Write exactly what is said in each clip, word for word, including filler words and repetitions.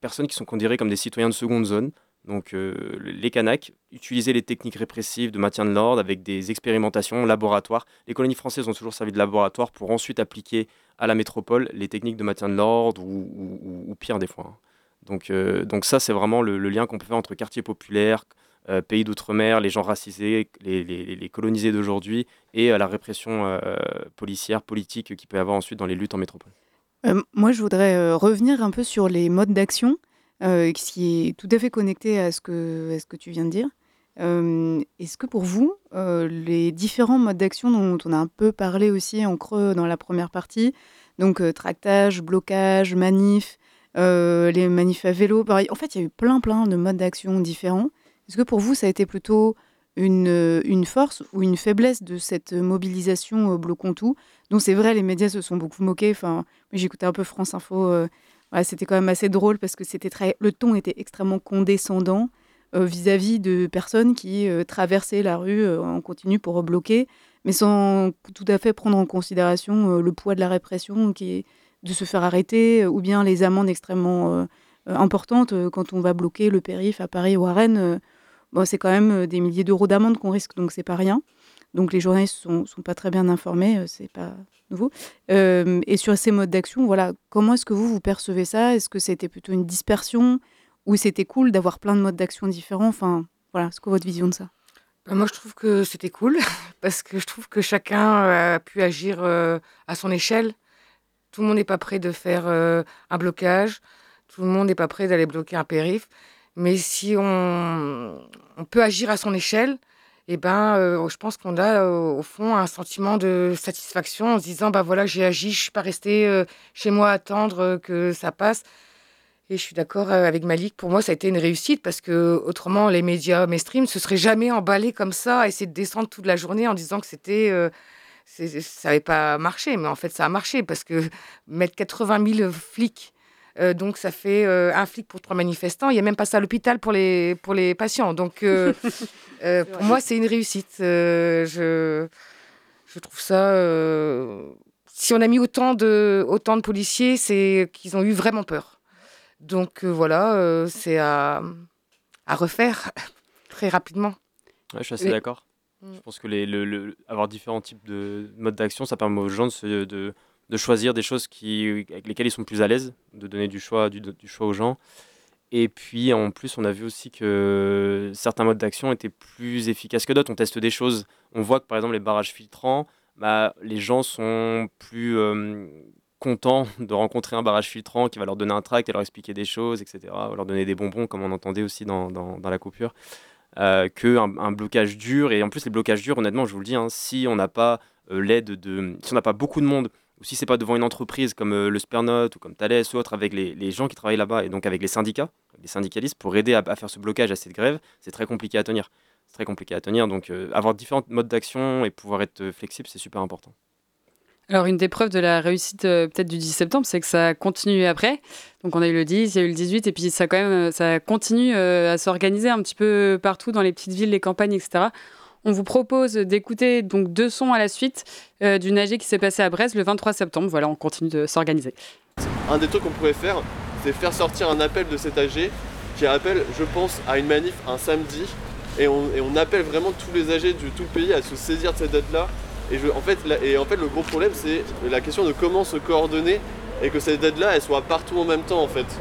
personnes qui sont considérées comme des citoyens de seconde zone. Donc euh, les Kanaks utilisaient les techniques répressives de maintien de l'ordre avec des expérimentations laboratoires. Les colonies françaises ont toujours servi de laboratoire pour ensuite appliquer à la métropole les techniques de maintien de l'ordre ou, ou, ou pire des fois. Hein. Donc, euh, donc ça, c'est vraiment le, le lien qu'on peut faire entre quartier populaire, euh, pays d'outre-mer, les gens racisés, les, les, les colonisés d'aujourd'hui et euh, la répression euh, policière, politique qu'il peut y avoir ensuite dans les luttes en métropole. Euh, moi, je voudrais euh, revenir un peu sur les modes d'action, euh, qui est tout à fait connecté à ce que, à ce que tu viens de dire. Euh, est-ce que pour vous, euh, les différents modes d'action dont on a un peu parlé aussi en creux dans la première partie, donc euh, tractage, blocage, manif, euh, les manifs à vélo, pareil, en fait, il y a eu plein, plein de modes d'action différents. Est-ce que pour vous, ça a été plutôt une, une force ou une faiblesse de cette mobilisation euh, bloquons tout, dont c'est vrai, les médias se sont beaucoup moqués. Enfin, moi, j'écoutais un peu France Info, euh, voilà, c'était quand même assez drôle parce que c'était très, le ton était extrêmement condescendant euh, vis-à-vis de personnes qui euh, traversaient la rue euh, en continu pour bloquer, mais sans tout à fait prendre en considération euh, le poids de la répression qui est de se faire arrêter, euh, ou bien les amendes extrêmement euh, euh, importantes euh, quand on va bloquer le périph' à Paris ou à Rennes. Euh, bon, c'est quand même euh, des milliers d'euros d'amende qu'on risque, donc c'est pas rien. Donc les journalistes sont, sont pas très bien informés, euh, c'est pas nouveau. Euh, et sur ces modes d'action, voilà, comment est-ce que vous, vous percevez ça ? Est-ce que c'était plutôt une dispersion ou c'était cool d'avoir plein de modes d'action différents ? Enfin, voilà, c'est quoi votre vision de ça ? Ben, moi, je trouve que c'était cool parce que je trouve que chacun a pu agir euh, à son échelle. Tout le monde n'est pas prêt de faire euh, un blocage. Tout le monde n'est pas prêt d'aller bloquer un périph'. Mais si on, on peut agir à son échelle, eh ben, euh, je pense qu'on a euh, au fond un sentiment de satisfaction en se disant bah voilà, j'ai agi, je ne suis pas restée euh, chez moi à attendre euh, que ça passe. Et je suis d'accord euh, avec Malik, pour moi ça a été une réussite parce que autrement les médias mainstream ne se seraient jamais emballés comme ça, à essayer de descendre toute la journée en disant que c'était, euh, c'est, ça n'avait pas marché. Mais en fait ça a marché parce que mettre quatre-vingt mille flics, Euh, donc, ça fait euh, un flic pour trois manifestants. Il n'y a même pas ça à l'hôpital pour les, pour les patients. Donc, euh, euh, pour moi, c'est une réussite. Euh, je, je trouve ça... Euh, si on a mis autant de, autant de policiers, c'est qu'ils ont eu vraiment peur. Donc, euh, voilà, euh, c'est à, à refaire très rapidement. Ouais, je suis assez Mais... d'accord. Mm. Je pense que les, le, le, avoir différents types de modes d'action, ça permet aux gens de se... De, de choisir des choses qui, avec lesquelles ils sont plus à l'aise, de donner du choix, du, du choix aux gens. Et puis, en plus, on a vu aussi que certains modes d'action étaient plus efficaces que d'autres. On teste des choses. On voit que, par exemple, les barrages filtrants, bah, les gens sont plus euh, contents de rencontrer un barrage filtrant qui va leur donner un tract et leur expliquer des choses, et cetera, ou leur donner des bonbons, comme on entendait aussi dans, dans, dans la coupure, euh, qu'un un blocage dur. Et en plus, les blocages durs, honnêtement, je vous le dis, hein, si on n'a pas euh, l'aide de... Si on n'a pas beaucoup de monde, ou si c'est pas devant une entreprise comme euh, le Spernote ou comme Thales ou autre, avec les, les gens qui travaillent là-bas et donc avec les syndicats, les syndicalistes, pour aider à, à faire ce blocage, à cette grève, c'est très compliqué à tenir. C'est très compliqué à tenir, donc euh, avoir différents modes d'action et pouvoir être flexible, c'est super important. Alors, une des preuves de la réussite euh, peut-être du dix septembre, c'est que ça continue après. Donc, on a eu le dix, il y a eu le dix-huit, et puis ça, quand même, ça continue euh, à s'organiser un petit peu partout dans les petites villes, les campagnes, et cetera. On vous propose d'écouter donc deux sons à la suite euh, d'une A G qui s'est passée à Brest le vingt-trois septembre. Voilà, on continue de s'organiser. Un des trucs qu'on pourrait faire, c'est faire sortir un appel de cette A G qui appelle, je pense, à une manif un samedi. Et on, et on appelle vraiment tous les A G de tout le pays à se saisir de cette date-là. Et, je, en fait, la, et en fait, le gros problème, c'est la question de comment se coordonner et que cette date-là, elle soit partout en même temps, en fait.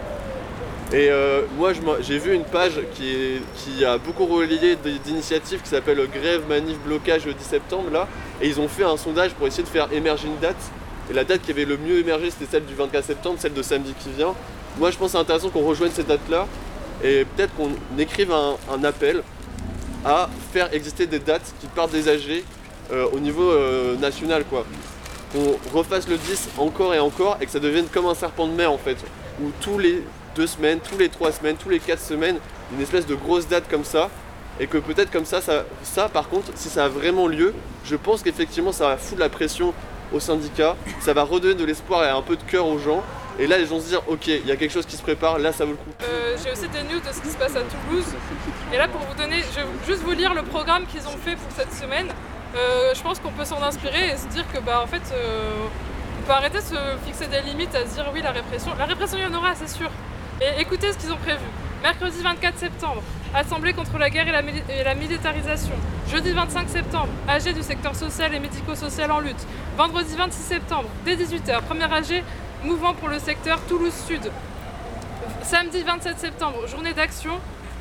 Et euh, moi, je, j'ai vu une page qui, est, qui a beaucoup relayé d'initiatives qui s'appelle Grève, Manif, Blocage le dix septembre, là. Et ils ont fait un sondage pour essayer de faire émerger une date. Et la date qui avait le mieux émergé, c'était celle du vingt-quatre septembre, celle de samedi qui vient. Moi, je pense que c'est intéressant qu'on rejoigne cette date-là et peut-être qu'on écrive un, un appel à faire exister des dates qui partent des A G euh, au niveau euh, national, quoi. Qu'on refasse le dix encore et encore et que ça devienne comme un serpent de mer, en fait, où tous les deux semaines, tous les trois semaines, tous les quatre semaines, une espèce de grosse date comme ça, et que peut-être comme ça, ça, ça par contre, si ça a vraiment lieu, je pense qu'effectivement ça va foutre la pression aux syndicats, ça va redonner de l'espoir et un peu de cœur aux gens, et là les gens se dire ok, il y a quelque chose qui se prépare, là ça vaut le coup. Euh, j'ai aussi des news de ce qui se passe à Toulouse, et là pour vous donner, je vais juste vous lire le programme qu'ils ont fait pour cette semaine. Euh, je pense qu'on peut s'en inspirer et se dire que bah en fait euh, on peut arrêter de se fixer des limites, à se dire oui la répression, la répression il y en aura c'est sûr. Et écoutez ce qu'ils ont prévu. Mercredi vingt-quatre septembre, Assemblée contre la guerre et la, mili- et la militarisation. Jeudi vingt-cinq septembre, A G du secteur social et médico-social en lutte. Vendredi vingt-six septembre, dès dix-huit heures, premier A G, mouvement pour le secteur Toulouse-Sud. Samedi vingt-sept septembre, journée d'action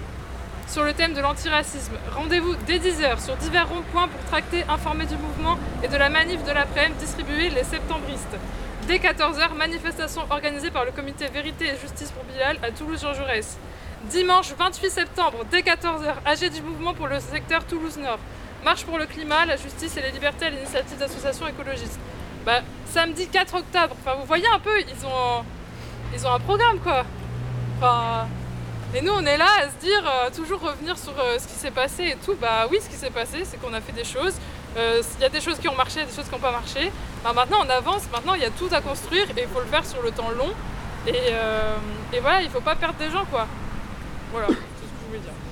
sur le thème de l'antiracisme. Rendez-vous dès dix heures sur divers ronds-points pour tracter, informer du mouvement et de la manif de l'après-midi, distribuer les septembristes. Dès quatorze heures, manifestation organisée par le comité Vérité et Justice pour Bilal à Toulouse-Jean Jaurès. Dimanche vingt-huit septembre, dès quatorze heures, A G du mouvement pour le secteur Toulouse-Nord. Marche pour le climat, la justice et les libertés à l'initiative d'associations écologistes. Bah, samedi quatre octobre, enfin, vous voyez un peu, ils ont, ils ont un programme quoi. Enfin, et nous on est là à se dire, euh, toujours revenir sur euh, ce qui s'est passé et tout. Bah oui, ce qui s'est passé, c'est qu'on a fait des choses. Il euh, y a des choses qui ont marché, des choses qui n'ont pas marché. Bah, maintenant on avance, maintenant il y a tout à construire et il faut le faire sur le temps long. Et, euh, et voilà, il ne faut pas perdre des gens quoi. Voilà, c'est ce que je voulais dire.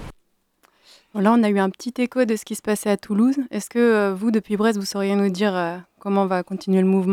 Bon, là, on a eu un petit écho de ce qui se passait à Toulouse. Est-ce que euh, vous, depuis Brest, vous sauriez nous dire euh, comment va continuer le mouvement ?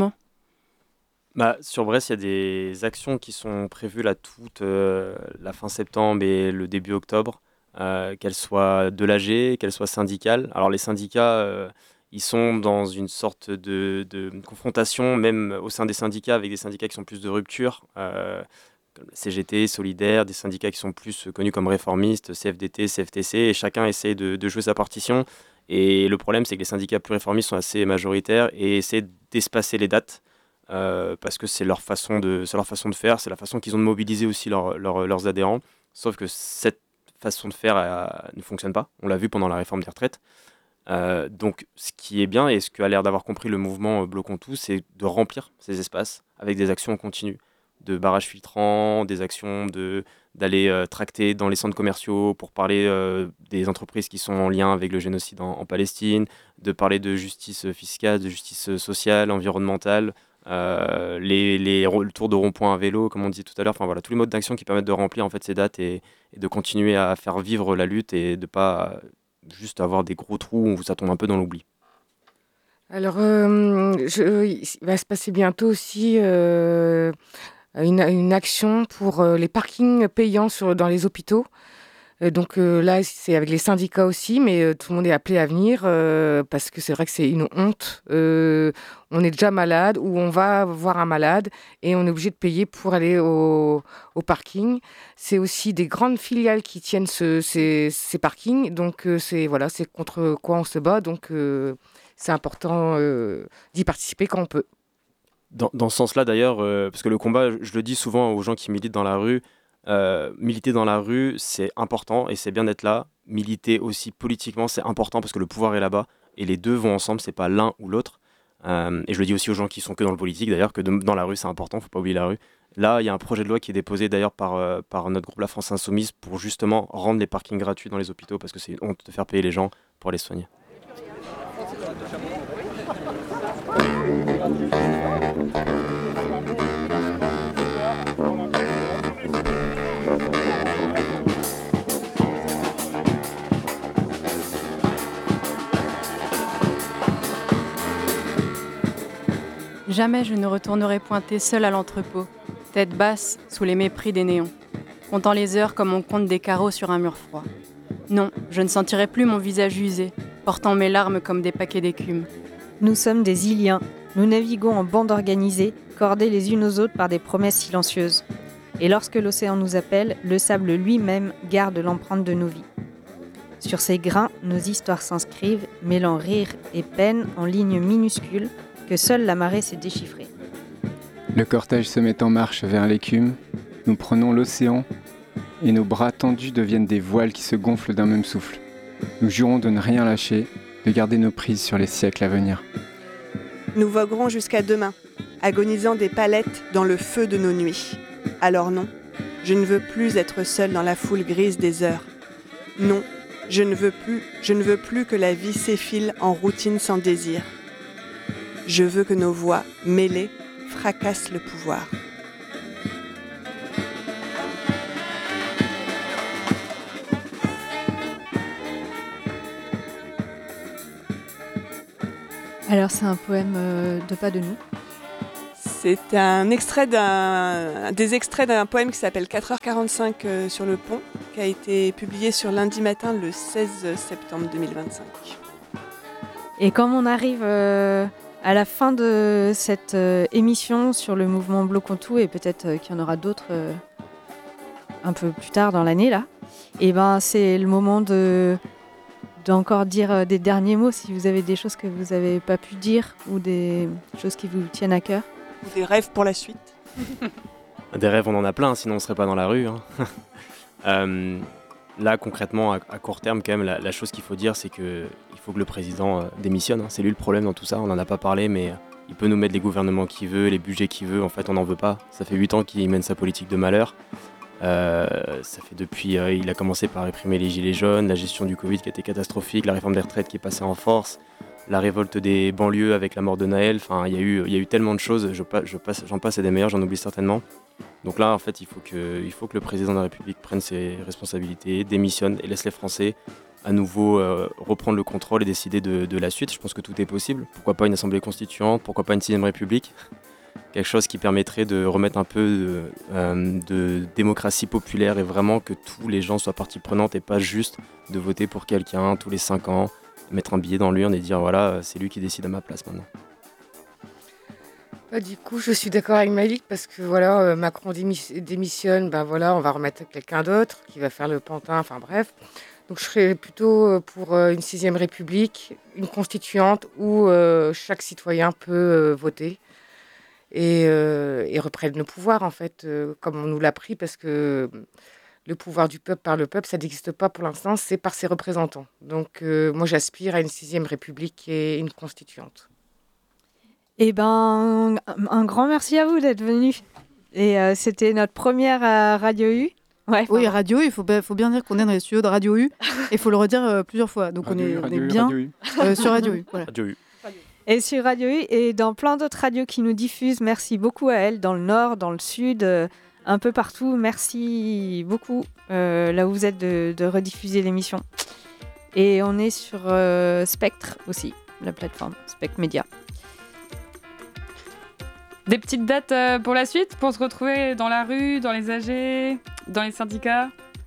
Bah, sur Brest, il y a des actions qui sont prévues là toute euh, la fin septembre et le début octobre, euh, qu'elles soient de l'A G, qu'elles soient syndicales. Alors les syndicats, euh, ils sont dans une sorte de, de confrontation, même au sein des syndicats, avec des syndicats qui sont plus de rupture, euh, comme la C G T, Solidaire, des syndicats qui sont plus connus comme réformistes, C F D T, C F T C, et chacun essaie de, de jouer sa partition. Et le problème, c'est que les syndicats plus réformistes sont assez majoritaires et essaient d'espacer les dates. Euh, parce que c'est leur façon de, c'est leur façon de faire, c'est la façon qu'ils ont de mobiliser aussi leur, leur, leurs adhérents. Sauf que cette façon de faire euh, ne fonctionne pas. On l'a vu pendant la réforme des retraites. Euh, donc, ce qui est bien et ce qu'a l'air d'avoir compris le mouvement Bloquons Tout, c'est de remplir ces espaces avec des actions en continu, de barrages filtrants, des actions de, d'aller euh, tracter dans les centres commerciaux pour parler euh, des entreprises qui sont en lien avec le génocide en, en Palestine, de parler de justice fiscale, de justice sociale, environnementale. Euh, les, les, le tour de rond-point à vélo, comme on dit tout à l'heure, enfin voilà, tous les modes d'action qui permettent de remplir en fait ces dates et, et de continuer à faire vivre la lutte et de pas juste avoir des gros trous où ça tombe un peu dans l'oubli. Alors, euh, je, il va se passer bientôt aussi euh, une, une action pour euh, les parkings payants sur, dans les hôpitaux. Euh, donc euh, là, c'est avec les syndicats aussi, mais euh, tout le monde est appelé à venir euh, parce que c'est vrai que c'est une honte. Euh, on est déjà malade ou on va voir un malade et on est obligé de payer pour aller au, au parking. C'est aussi des grandes filiales qui tiennent ce, ces, ces parkings. Donc euh, c'est, voilà, c'est contre quoi on se bat. Donc euh, c'est important euh, d'y participer quand on peut. Dans, dans ce sens-là d'ailleurs, euh, parce que le combat, je le dis souvent aux gens qui militent dans la rue, Euh, militer dans la rue, c'est important et c'est bien d'être là. Militer aussi politiquement, c'est important parce que le pouvoir est là-bas et les deux vont ensemble, c'est pas l'un ou l'autre. Euh, et je le dis aussi aux gens qui sont que dans le politique d'ailleurs, que de, dans la rue c'est important, faut pas oublier la rue. Là, il y a un projet de loi qui est déposé d'ailleurs par, euh, par notre groupe La France Insoumise pour justement rendre les parkings gratuits dans les hôpitaux parce que c'est une honte de faire payer les gens pour aller se soigner. Jamais je ne retournerai pointer seul à l'entrepôt, tête basse sous les mépris des néons, comptant les heures comme on compte des carreaux sur un mur froid. Non, je ne sentirai plus mon visage usé, portant mes larmes comme des paquets d'écume. Nous sommes des Iliens, nous naviguons en bande organisée, cordés les unes aux autres par des promesses silencieuses. Et lorsque l'océan nous appelle, le sable lui-même garde l'empreinte de nos vies. Sur ces grains, nos histoires s'inscrivent, mêlant rire et peine en lignes minuscules, que seule la marée sait déchiffrer. Le cortège se met en marche vers l'écume, nous prenons l'océan et nos bras tendus deviennent des voiles qui se gonflent d'un même souffle. Nous jurons de ne rien lâcher, de garder nos prises sur les siècles à venir. Nous voguerons jusqu'à demain, agonisant des palettes dans le feu de nos nuits. Alors non, je ne veux plus être seule dans la foule grise des heures. Non, je ne veux plus, je ne veux plus que la vie s'effile en routine sans désir. Je veux que nos voix, mêlées, fracassent le pouvoir. Alors c'est un poème euh, de Pas de nous. C'est un extrait d'un, des extraits d'un poème qui s'appelle quatre heures quarante-cinq euh, sur le pont, qui a été publié sur Lundi Matin le seize septembre deux mille vingt-cinq. Et comme on arrive euh, à la fin de cette euh, émission sur le mouvement Bloquons tout, et peut-être euh, qu'il y en aura d'autres euh, un peu plus tard dans l'année, là, et ben c'est le moment de, d'encore dire euh, des derniers mots, si vous avez des choses que vous n'avez pas pu dire ou des choses qui vous tiennent à cœur. Ou des rêves pour la suite. Des rêves, on en a plein, sinon on ne serait pas dans la rue. Hein. euh, là, concrètement, à, à court terme, quand même, la, la chose qu'il faut dire, c'est qu'il faut que le président euh, démissionne. Hein. C'est lui le problème dans tout ça, on n'en a pas parlé, mais euh, il peut nous mettre les gouvernements qu'il veut, les budgets qu'il veut. En fait, on n'en veut pas. Ça fait huit ans qu'il mène sa politique de malheur. Euh, ça fait depuis, euh, il a commencé par réprimer les gilets jaunes, la gestion du Covid qui a été catastrophique, la réforme des retraites qui est passée en force, la révolte des banlieues avec la mort de Naël. Enfin, il y a eu, il y a eu tellement de choses. Je, je passe, j'en passe et des meilleurs, j'en oublie certainement. Donc là, en fait, il faut que, il faut que le président de la République prenne ses responsabilités, démissionne et laisse les Français à nouveau euh, reprendre le contrôle et décider de, de la suite. Je pense que tout est possible. Pourquoi pas une assemblée constituante, pourquoi pas une sixième République ? Quelque chose qui permettrait de remettre un peu de, euh, de démocratie populaire et vraiment que tous les gens soient partie prenante et pas juste de voter pour quelqu'un tous les cinq ans, mettre un billet dans l'urne et dire voilà, c'est lui qui décide à ma place maintenant. Bah, du coup, je suis d'accord avec Malik parce que voilà, euh, Macron démis- démissionne, ben voilà, on va remettre quelqu'un d'autre qui va faire le pantin, enfin bref. Donc je serais plutôt pour euh, une sixième République, une constituante où euh, chaque citoyen peut euh, voter. Et, euh, et reprennent le pouvoir, en fait, euh, comme on nous l'a pris, parce que le pouvoir du peuple par le peuple, ça n'existe pas pour l'instant, c'est par ses représentants. Donc, euh, moi, j'aspire à une sixième République et une constituante. Eh ben, un grand merci à vous d'être venus. Et euh, c'était notre première à Radio U. Ouais, oui, Radio U, il faut, faut bien dire qu'on est dans les studios de Radio U, et il faut le redire euh, plusieurs fois. Donc, Radio on est, U, on Radio est U, bien Radio U. Euh, sur Radio U. Voilà. Radio U. Et sur Radio U et dans plein d'autres radios qui nous diffusent. Merci beaucoup à elles, dans le nord, dans le sud, euh, un peu partout. Merci beaucoup, euh, là où vous êtes, de, de rediffuser l'émission. Et on est sur euh, Spectre aussi, la plateforme Spectre Média. Des petites dates euh, pour la suite, pour se retrouver dans la rue, dans les A G, dans les syndicats ?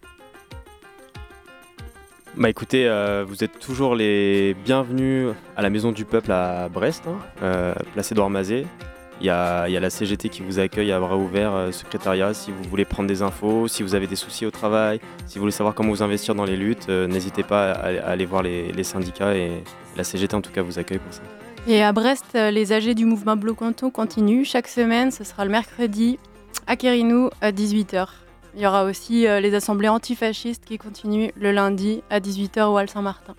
Bah écoutez, euh, vous êtes toujours les bienvenus à la Maison du Peuple à Brest, hein, euh, place Édouard Mazet. Il y a, il y a la C G T qui vous accueille à bras ouverts, euh, secrétariat, si vous voulez prendre des infos, si vous avez des soucis au travail, si vous voulez savoir comment vous investir dans les luttes, euh, n'hésitez pas à, à aller voir les, les syndicats et la C G T en tout cas vous accueille pour ça. Et à Brest, les A G du mouvement Bloquons tout continuent. Chaque semaine, ce sera le mercredi à Quérinou à dix-huit heures. Il y aura aussi euh, les assemblées antifascistes qui continuent le lundi à dix-huit heures au Hall Saint-Martin.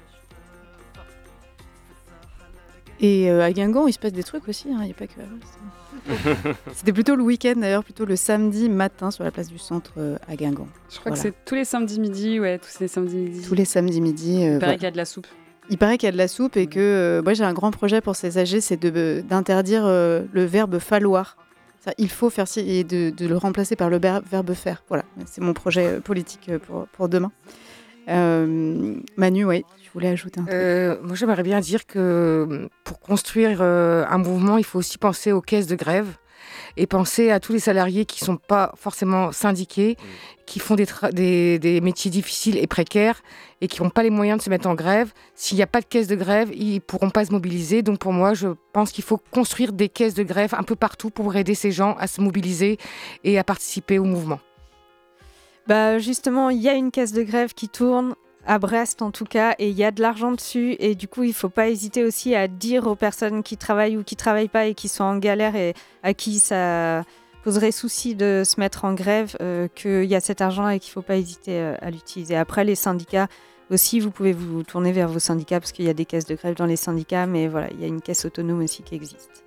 Et euh, à Guingamp, il se passe des trucs aussi, il hein, n'y a pas que à Brest. C'était plutôt le week-end d'ailleurs, plutôt le samedi matin sur la place du centre euh, à Guingamp. Je crois voilà. que c'est tous les samedis midi, ouais, tous les samedis midi. Tous les samedis midi. Euh, Il paraît voilà. qu'il y a de la soupe. Il paraît qu'il y a de la soupe et que euh, moi j'ai un grand projet pour ces A G, c'est de, d'interdire euh, le verbe falloir. Ça, il faut faire ci et de, de le remplacer par le ber- verbe faire. Voilà, c'est mon projet euh, politique pour, pour demain. Euh, Manu, ouais, je voulais ajouter un truc. Euh, moi, j'aimerais bien dire que pour construire euh, un mouvement, il faut aussi penser aux caisses de grève et penser à tous les salariés qui ne sont pas forcément syndiqués, qui font des, tra- des, des métiers difficiles et précaires et qui n'ont pas les moyens de se mettre en grève. S'il n'y a pas de caisse de grève, ils ne pourront pas se mobiliser. Donc pour moi, je pense qu'il faut construire des caisses de grève un peu partout pour aider ces gens à se mobiliser et à participer au mouvement. Bah justement, il y a une caisse de grève qui tourne, à Brest en tout cas, et il y a de l'argent dessus. Et du coup, il ne faut pas hésiter aussi à dire aux personnes qui travaillent ou qui ne travaillent pas et qui sont en galère et à qui ça poserait souci de se mettre en grève, euh, qu'il y a cet argent et qu'il ne faut pas hésiter euh, à l'utiliser. Après, les syndicats aussi, vous pouvez vous tourner vers vos syndicats parce qu'il y a des caisses de grève dans les syndicats, mais voilà, il y a une caisse autonome aussi qui existe.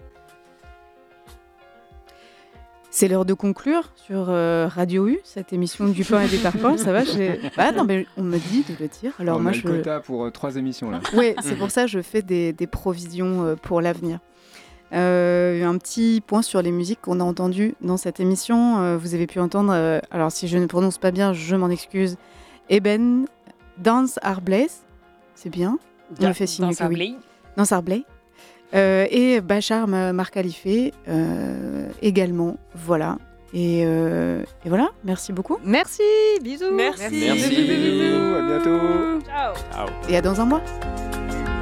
C'est l'heure de conclure sur euh, Radio U, cette émission du pain et des parpaings. Ça va j'ai... Ah non, mais on me dit de le dire. Alors on moi, a je... le quota pour euh, trois émissions là. Oui, c'est pour ça que je fais des, des provisions euh, pour l'avenir. Euh, un petit point sur les musiques qu'on a entendues dans cette émission. Euh, vous avez pu entendre, euh, alors si je ne prononce pas bien, je m'en excuse, Eben, Dance Arblay, c'est bien. On me fait signe que oui. Dance Arblay. Euh, et Bachar Mar Khalife euh, également. Voilà. Et, euh, et voilà, merci beaucoup. Merci, bisous. Merci. Merci, bisous, à bientôt. Ciao. Ciao. Et à dans un mois.